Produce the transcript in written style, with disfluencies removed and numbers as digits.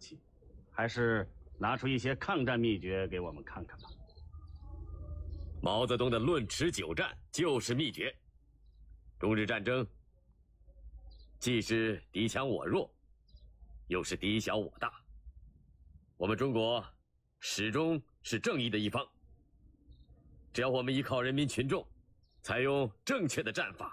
气，还是拿出一些抗战秘诀给我们看看吧。 毛泽东的论持久战就是秘诀。中日战争既是敌强我弱，又是敌小我大。我们中国始终是正义的一方。只要我们依靠人民群众，采用正确的战法，